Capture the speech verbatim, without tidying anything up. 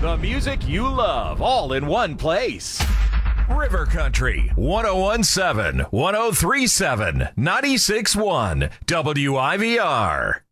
The music you love, all in one place. River Country, one oh one point seven, one oh three point seven, ninety-six point one, W I V R.